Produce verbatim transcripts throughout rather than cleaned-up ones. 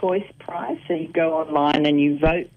Choice Prize. So you go online and you vote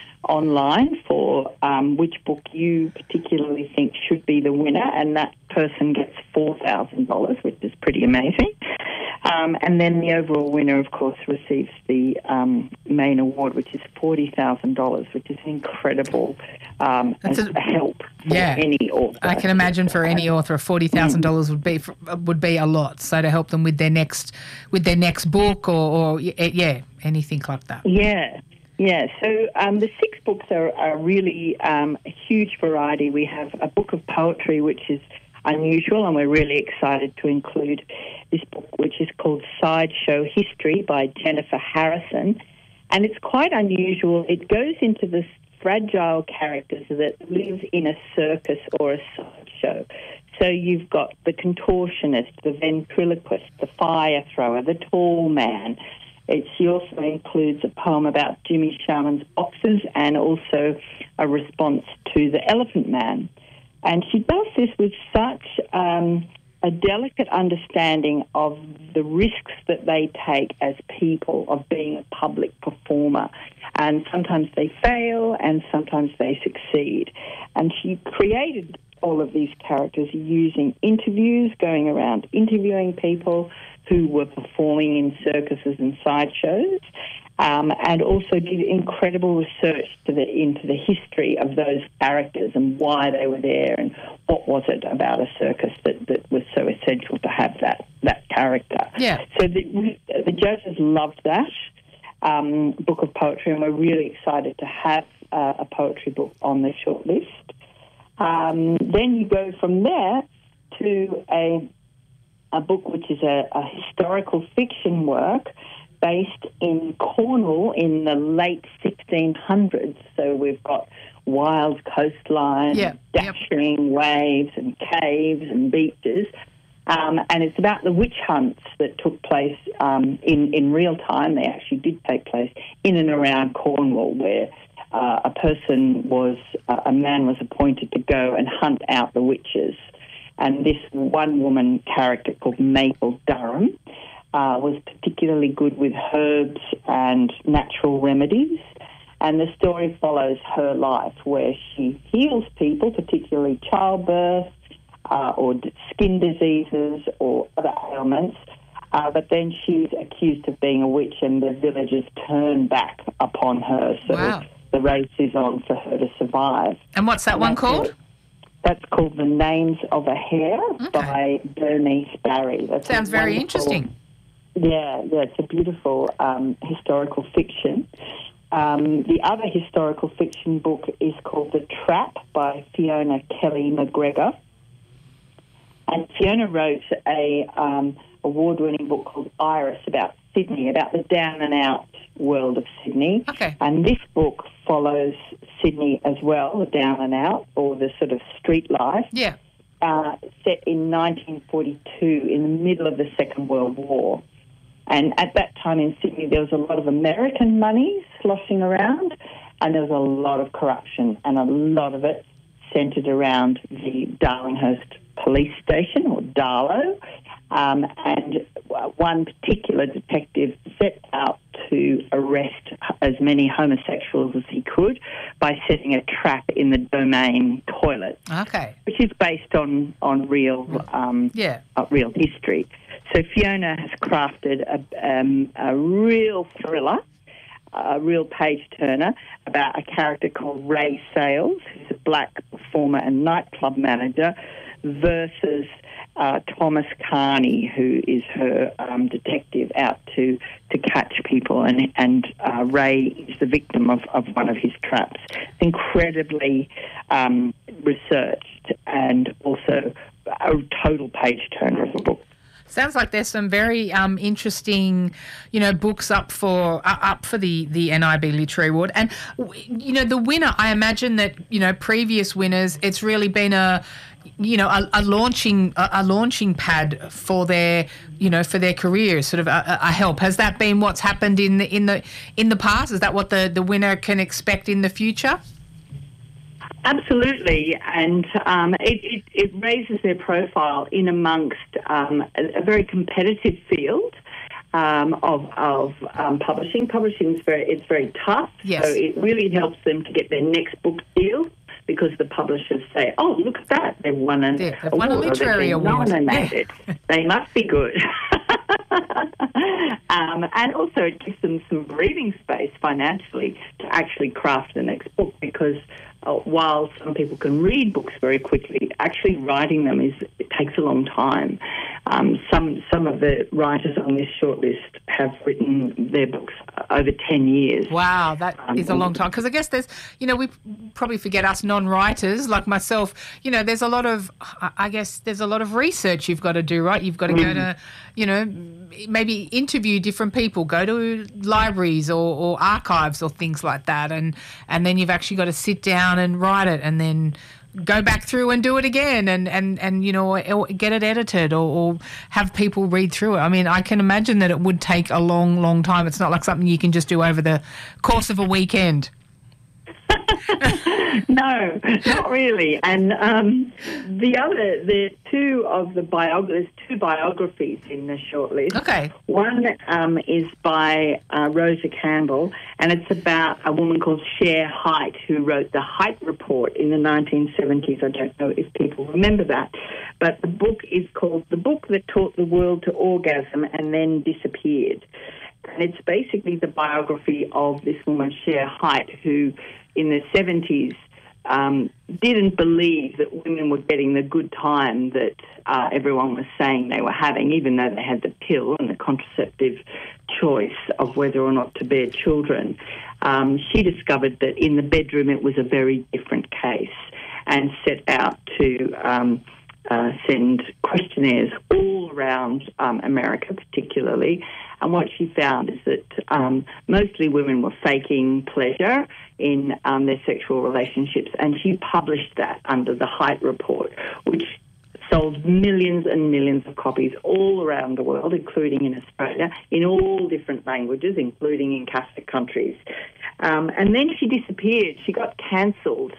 online for um, which book you particularly think should be the winner, and that person gets four thousand dollars, which is pretty amazing. Um, and then the overall winner, of course, receives the um, main award, which is forty thousand dollars, which is incredible um, That's a, a- help for Yeah. any author. I can imagine for any author, forty thousand dollars Mm. would be would be a lot. So to help them with their next with their next book or, or yeah, anything like that. Yeah, yeah. So um, the six books are, are really um, a huge variety. We have a book of poetry, which is unusual, and we're really excited to include this book, which is called Sideshow History by Jennifer Harrison. And it's quite unusual. It goes into the fragile characters that live in a circus or a sideshow. So you've got the contortionist, the ventriloquist, the fire thrower, the tall man. It, she also includes a poem about Jimmy Sharman's boxers and also a response to the Elephant Man. And she does this with such um, a delicate understanding of the risks that they take as people of being a public performer. And sometimes they fail and sometimes they succeed. And she created all of these characters using interviews, going around interviewing people who were performing in circuses and sideshows, um, and also did incredible research to the, into the history of those characters and why they were there and what was it about a circus that, that was so essential to have that, that character. Yeah. So the, the judges loved that um, book of poetry, and we're really excited to have uh, a poetry book on the shortlist. Um, then you go from there to a a book which is a, a historical fiction work based in Cornwall in the late sixteen hundreds. So we've got wild coastline, Yeah. dashing yep. waves and caves and beaches. Um, and it's about the witch hunts that took place um, in, in real time. They actually did take place in and around Cornwall, where uh, a person was, uh, a man was appointed to go and hunt out the witches. And this one woman character called Maple Durham uh, was particularly good with herbs and natural remedies. And the story follows her life, where she heals people, particularly childbirth uh, or d- skin diseases or other ailments. Uh, but then she's accused of being a witch, and the villagers turn back upon her. So wow. the race is on for her to survive. And what's that and one called? It. That's called The Names of a Hare Okay. by Bernice Barry. That's Sounds very wonderful- interesting. Yeah, yeah, it's a beautiful um, historical fiction. Um, the other historical fiction book is called The Trap by Fiona Kelly McGregor. And Fiona wrote a um, award-winning book called Iris about Sydney, about the down-and-out world of Sydney. Okay. And this book follows Sydney as well, the down-and-out, or the sort of street life. Yeah. Uh, set in nineteen forty-two, in the middle of the Second World War. And at that time in Sydney, there was a lot of American money sloshing around, and there was a lot of corruption, and a lot of it centred around the Darlinghurst Police Station, or Darlo. Um, and one particular detective set out to arrest as many homosexuals as he could by setting a trap in the Domain toilet, Okay. which is based on on real um, Yeah. uh, real history. So Fiona has crafted a, um, a real thriller, a real page-turner about a character called Ray Sales, who's a black performer and nightclub manager, versus uh, Thomas Carney, who is her um, detective out to, to catch people, and, and uh, Ray is the victim of, of one of his traps. Incredibly um, researched, and also a total page-turner of a book. Sounds like there's some very um, interesting, you know, books up for uh, up for the, the N I B Literary Award. And, you know, the winner, I imagine that, you know, previous winners, it's really been a, you know, a, a launching a, a launching pad for their, you know, for their careers, sort of a, a help. Has that been what's happened in the in the in the past? Is that what the, the winner can expect in the future? Absolutely, and um, it, it, it raises their profile in amongst um, a, a very competitive field. um, of, of um, publishing. Publishing is very, it's very tough. Yes. So it really helps them to get their next book deal, because the publishers say, "Oh, look at that! They've won an yeah, they've won a literary award. Nominated. Yeah. They must be good." um, and also, it gives them some breathing space financially to actually craft the next book, because uh, while some people can read books very quickly, actually writing them is it takes a long time. Um, some some of the writers on this shortlist have written their books over ten years. Wow, that um, is a long time. Because I guess there's, you know, we probably forget us non-writers like myself. You know, there's a lot of, I guess, there's a lot of research you've got to do, right? You've got to mm. go to, you know, maybe interview different people, go to libraries or, or archives or things like that, and and then you've actually got to sit down and write it, and then go back through and do it again, and, and, and you know, or get it edited, or, or have people read through it. I mean, I can imagine that it would take a long, long time. It's not like something you can just do over the course of a weekend. No, not really. And um, the other, the two of the biographies, two biographies in the shortlist. Okay. One um, is by uh, Rosa Campbell, and it's about a woman called Cher Hite, who wrote the Hite Report in the nineteen seventies. I don't know if people remember that, but the book is called "The Book That Taught the World to Orgasm and Then Disappeared." And it's basically the biography of this woman, Cher Hite, who in the seventies um, didn't believe that women were getting the good time that uh, everyone was saying they were having, even though they had the pill and the contraceptive choice of whether or not to bear children. Um, she discovered that in the bedroom it was a very different case, and set out to um, uh, send questionnaires all around um, America particularly. And what she found is that um, mostly women were faking pleasure in um, their sexual relationships, and she published that under the Hite Report, which sold millions and millions of copies all around the world, including in Australia, in all different languages, including in Catholic countries. Um, and then she disappeared. She got cancelled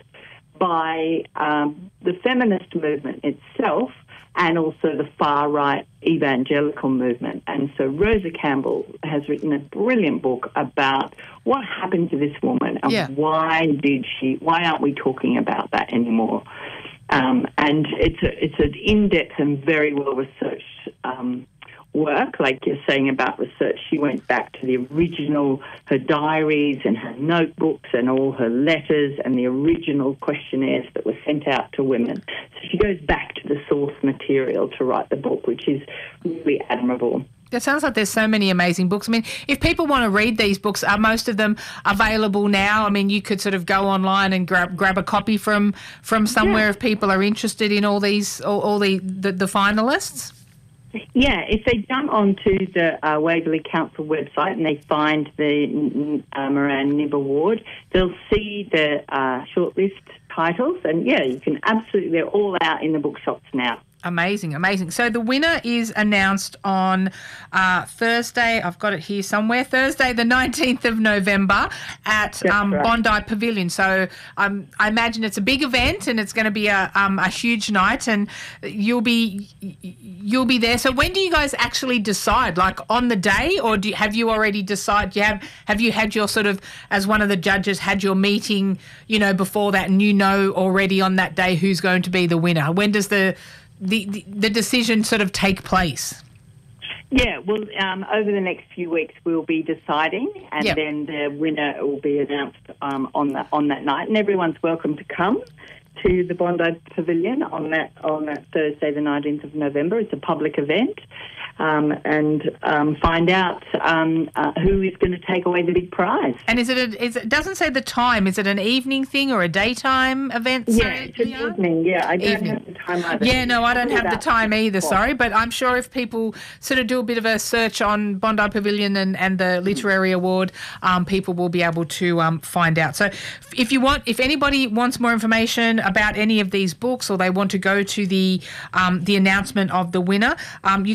by um, the feminist movement itself, and also the far-right evangelical movement. And so Rosa Campbell has written a brilliant book about what happened to this woman, and yeah. why did she, why aren't we talking about that anymore? Um, and it's a, it's an in-depth and very well-researched um, work. Like you're saying about research, she went back to the original, her diaries and her notebooks and all her letters and the original questionnaires that were sent out to women. So she goes back to the source material to write the book, which is really admirable. It sounds like there's so many amazing books. I mean, if people want to read these books, are most of them available now? I mean, you could sort of go online and grab grab a copy from from somewhere, yeah. if people are interested in all these, all, all the, the, the finalists. Yeah, if they jump onto the uh, Waverley Council website and they find the uh, Moran Nib Award, they'll see the uh, shortlist titles, and yeah, you can absolutely, they're all out in the bookshops now. Amazing, amazing. So the winner is announced on uh, Thursday. I've got it here somewhere. Thursday, the nineteenth of November at um, right. Bondi Pavilion. So um, I imagine it's a big event, and it's going to be a um, a huge night, and you'll be you'll be there. So when do you guys actually decide? Like on the day, or do you, have you already decided? You have have you had your sort of, as one of the judges, had your meeting, you know, before that, and you know already on that day who's going to be the winner? When does the The, the the decision sort of take place? Yeah, well, um, over the next few weeks we'll be deciding, and yep. then the winner will be announced um, on that on that night, and everyone's welcome to come to the Bondi Pavilion on that on that Thursday, the nineteenth of November. It's a public event, um, and um, find out um, uh, who is going to take away the big prize. And is it? A, is it doesn't say the time. Is it an evening thing or a daytime event? Yeah, sorry, it's an Leon? evening. Yeah, I don't evening. have the time either. Yeah, no, I don't have the time either. Sorry, but I'm sure if people sort of do a bit of a search on Bondi Pavilion and, and the Literary Award, um, people will be able to um, find out. So, if you want, if anybody wants more information about any of these books, or they want to go to the um, the announcement of the winner, um, you can find more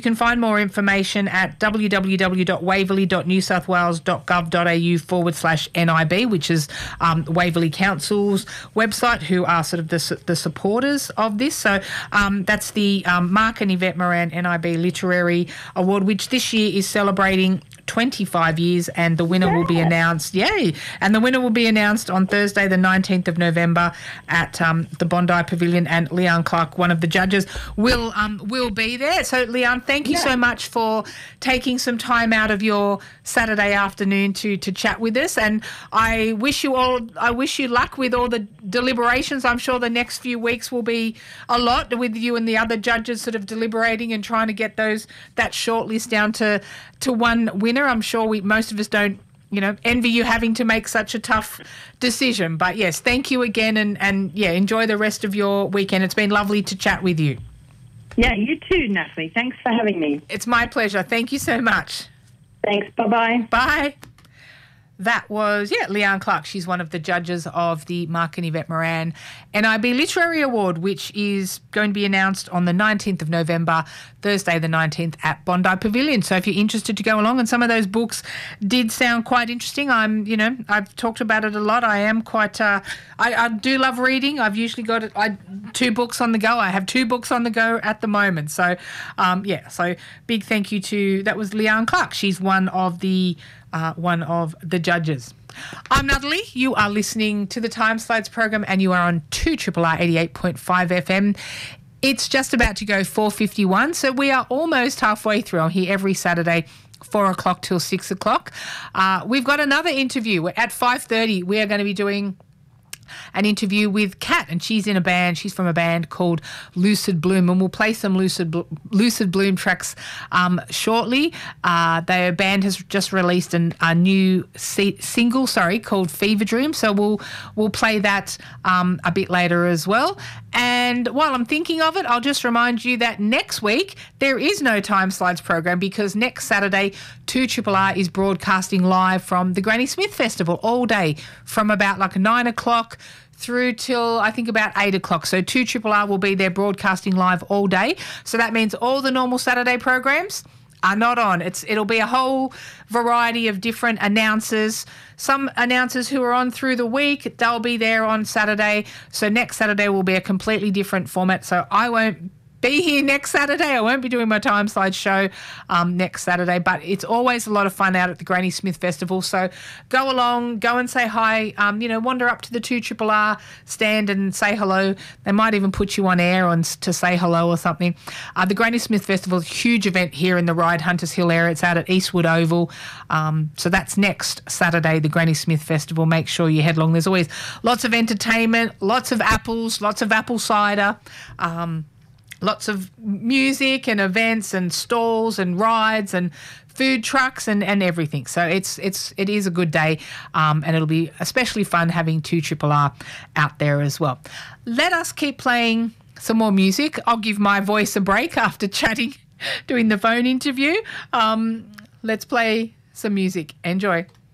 more information at www.waverley.newsouthwales.gov.au forward slash NIB, which is um, Waverley Council's website, who are sort of the, the supporters of this. So um, that's the um, Mark and Yvette Moran N I B Literary Award, which this year is celebrating twenty-five years, and the winner will be announced. Yay! And the winner will be announced on Thursday, the nineteenth of November, at um, the Bondi Pavilion, and Leanne Clark, one of the judges, will um, will be there. So, Leanne, thank you yeah. so much for taking some time out of your Saturday afternoon to to chat with us. And I wish you all, I wish you luck with all the deliberations. I'm sure the next few weeks will be a lot with you and the other judges sort of deliberating and trying to get those that shortlist down to to one winner. I'm sure we most of us don't, you know, envy you having to make such a tough decision. But yes, thank you again, and, and yeah, enjoy the rest of your weekend. It's been lovely to chat with you. Yeah, you too, Natalie. Thanks for having me. It's my pleasure. Thank you so much. Thanks. Bye-bye. Bye. That was, yeah, Leanne Clark. She's one of the judges of the Mark and Yvette Moran N I B Literary Award, which is going to be announced on the nineteenth of November, Thursday the nineteenth, at Bondi Pavilion. So if you're interested to go along, and some of those books did sound quite interesting. I'm, you know, I've talked about it a lot. I am quite, uh, I, I do love reading. I've usually got I, two books on the go. I have two books on the go at the moment. So, um, yeah, so big thank you to, that was Leanne Clark. She's one of the Uh, one of the judges. I'm Natalie. You are listening to the Time Slides program, and you are on two R R R eighty-eight point five F M. It's just about to go four fifty-one, so we are almost halfway through. I'm here every Saturday, four o'clock till six o'clock. Uh, we've got another interview. At five thirty, we are going to be doing an interview with Kat, and she's in a band. She's from a band called Lucid Bloom, and we'll play some Lucid Lucid Bloom tracks um, shortly. Uh, their band has just released an, a new c- single, sorry, called Fever Dream. So we'll we'll play that um, a bit later as well. And while I'm thinking of it, I'll just remind you that next week there is no Time Slides program, because next Saturday two R R R is broadcasting live from the Granny Smith Festival all day, from about like nine o'clock through till I think about eight o'clock. So two R R R will be there broadcasting live all day. So that means all the normal Saturday programs are not on. It's it'll be a whole variety of different announcers. Some announcers who are on through the week, they'll be there on Saturday. So next Saturday will be a completely different format. So I won't be here next Saturday. I won't be doing my Time Slide show um, next Saturday, but it's always a lot of fun out at the Granny Smith Festival. So go along, go and say hi, um, you know, wander up to the two R R R stand and say hello. They might even put you on air on, to say hello or something. Uh, the Granny Smith Festival is a huge event here in the Ryde Hunters Hill area. It's out at Eastwood Oval. Um, so that's next Saturday, the Granny Smith Festival. Make sure you head along. There's always lots of entertainment, lots of apples, lots of apple cider, um, lots of music and events and stalls and rides and food trucks and, and everything. So it's it's it is a good day, um, and it'll be especially fun having two R R R out there as well. Let us keep playing some more music. I'll give my voice a break after chatting, doing the phone interview. Um, let's play some music. Enjoy.